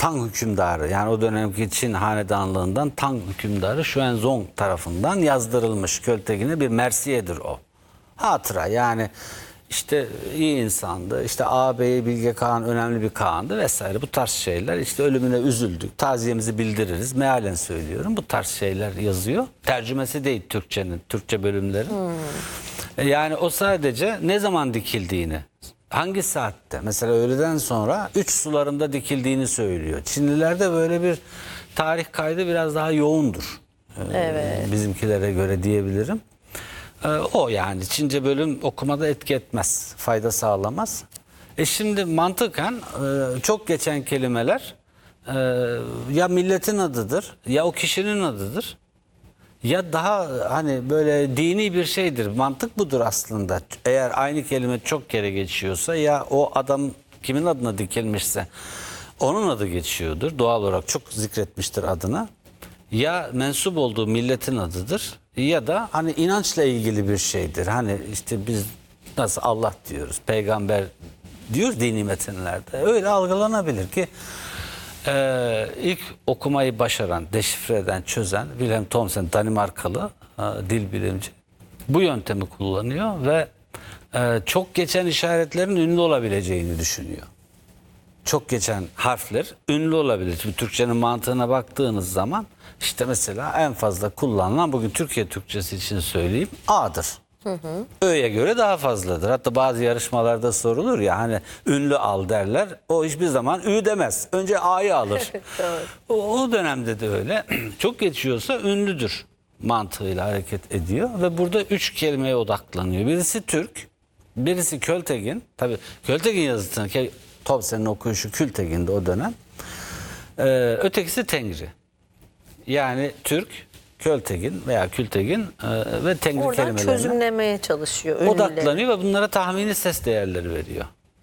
Tang hükümdarı, yani o dönemki Çin hanedanlığından Tang hükümdarı Xuanzong tarafından yazdırılmış Költekin'e bir mersiyedir o. Hatıra, yani işte iyi insandı, işte ağabeyi Bilge Kağan önemli bir kağandı vesaire, bu tarz şeyler. İşte ölümüne üzüldük, taziyemizi bildiririz, mealen söylüyorum, bu tarz şeyler yazıyor. Tercümesi değil Türkçenin, Türkçe bölümleri. Yani o sadece ne zaman dikildiğini, hangi saatte, mesela öğleden sonra 3 sularında dikildiğini söylüyor. Çinlilerde böyle bir tarih kaydı biraz daha yoğundur. Evet. Bizimkilere göre diyebilirim. O yani Çince bölüm okumada etki etmez, fayda sağlamaz. Şimdi mantıken çok geçen kelimeler ya milletin adıdır, ya o kişinin adıdır, ya daha hani böyle dini bir şeydir. Mantık budur aslında. Eğer aynı kelime çok kere geçiyorsa, ya o adam kimin adına dikilmişse onun adı geçiyordur. Doğal olarak çok zikretmiştir adına. Ya mensup olduğu milletin adıdır, ya da hani inançla ilgili bir şeydir. Hani işte biz nasıl Allah diyoruz, peygamber diyoruz dini metinlerde. Öyle algılanabilir ki ilk okumayı başaran, deşifre eden, çözen Wilhelm Thomsen, Danimarkalı dil bilimci, bu yöntemi kullanıyor ve çok geçen işaretlerin ünlü olabileceğini düşünüyor. Çok geçen harfler ünlü olabilir. Şimdi Türkçenin mantığına baktığınız zaman işte mesela en fazla kullanılan, bugün Türkiye Türkçesi için söyleyeyim, A'dır. Ö'ye göre daha fazladır. Hatta bazı yarışmalarda sorulur ya, hani ünlü al derler. O hiçbir zaman Ü demez. Önce A'yı alır. O dönemde de öyle. Çok geçiyorsa ünlüdür mantığıyla hareket ediyor ve burada 3 kelimeye odaklanıyor. Birisi Türk, birisi Költekin. Tabii Költekin yazısını, Thomsen'in okuyuşu Kültekin'de o dönem. Ötekisi Tengri. Yani Türk, Költekin veya Kültekin ve Tengri Oradan kelimelerine çözümlemeye çalışıyor. Ünlüleri. odaklanıyor ve bunlara tahmini ses değerleri veriyor.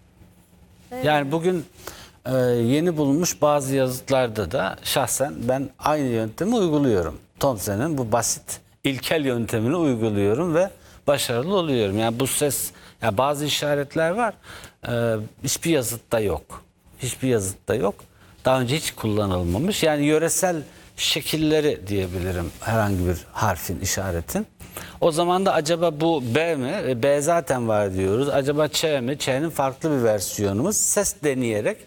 Yani bugün yeni bulunmuş bazı yazıtlarda da şahsen ben aynı yöntemi uyguluyorum. Thomsen'in bu basit ilkel yöntemini uyguluyorum ve başarılı oluyorum. Yani bu ses, yani bazı işaretler var, hiçbir yazıtta yok. Hiçbir yazıtta yok. Daha önce hiç kullanılmamış. Yani yöresel şekilleri diyebilirim herhangi bir harfin, işaretin. O zaman da acaba bu B mi? B zaten var diyoruz. Acaba Ç mi? Ç'nin farklı bir versiyonumuz. Ses deneyerek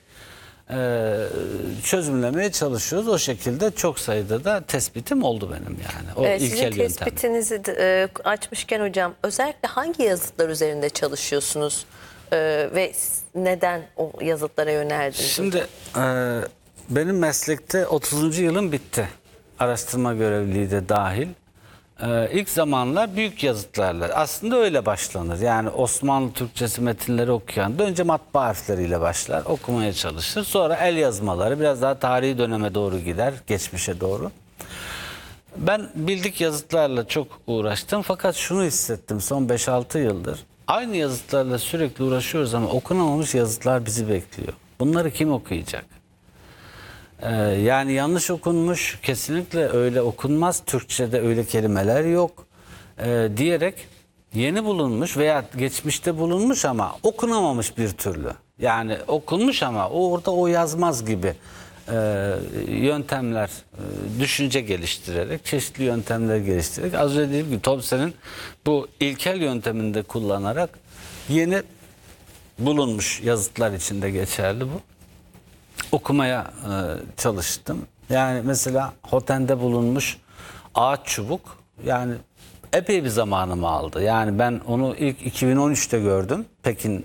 çözümlemeye çalışıyoruz. O şekilde çok sayıda da tespitim oldu benim yani. O ilkel Sizin yöntem. tespitinizi açmışken hocam, özellikle hangi yazıtlar üzerinde çalışıyorsunuz ve neden o yazıtlara yöneldiniz? Şimdi benim meslekte 30. yılım bitti. Araştırma görevliliği de dahil. İlk zamanlar büyük yazıtlarla aslında öyle başlanır. Yani Osmanlı Türkçesi metinleri okuyan da önce matbaa harfleriyle başlar, okumaya çalışır. Sonra el yazmaları biraz daha tarihi döneme doğru gider, geçmişe doğru. Ben bildik yazıtlarla çok uğraştım, fakat şunu hissettim son 5-6 yıldır. Aynı yazıtlarla sürekli uğraşıyoruz ama okunamamış yazıtlar bizi bekliyor. Bunları kim okuyacak? Yani yanlış okunmuş, kesinlikle öyle okunmaz, Türkçe'de öyle kelimeler yok diyerek yeni bulunmuş veya geçmişte bulunmuş ama okunamamış bir türlü. Yani okunmuş ama orada o yazmaz gibi yöntemler, düşünce geliştirerek, çeşitli yöntemler geliştirerek, az önce dediğim gibi Thomsen'in bu ilkel yöntemini de kullanarak yeni bulunmuş yazıtlar içinde geçerli bu. Okumaya çalıştım. Yani mesela Hoten'de bulunmuş ağaç çubuk, yani epey bir zamanımı aldı. Yani ben onu ilk 2013'te gördüm. Pekin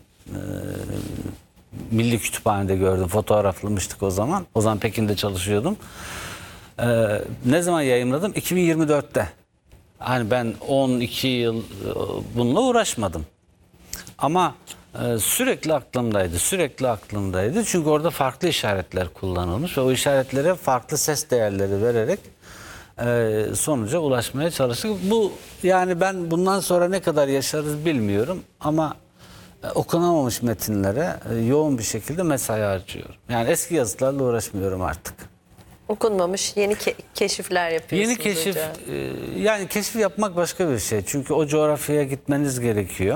Milli Kütüphane'de gördüm. Fotoğraflamıştık o zaman. O zaman Pekin'de çalışıyordum. Ne zaman yayımladım? 2024'te. Hani ben 12 yıl bununla uğraşmadım. Ama sürekli aklımdaydı, sürekli aklımdaydı. Çünkü orada farklı işaretler kullanılmış ve o işaretlere farklı ses değerleri vererek sonuca ulaşmaya çalıştık. Bu, yani ben bundan sonra ne kadar yaşarız bilmiyorum ama okunamamış metinlere yoğun bir şekilde mesai harcıyorum. Yani eski yazıtlarla uğraşmıyorum artık. Okunmamış yeni keşifler yapıyorsunuz Yeni keşif, hocam. yani keşif yapmak başka bir şey. Çünkü o coğrafyaya gitmeniz gerekiyor.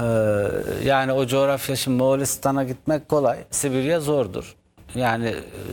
Yani o coğrafya, şimdi Moğolistan'a gitmek kolay, Sibirya zordur. Yani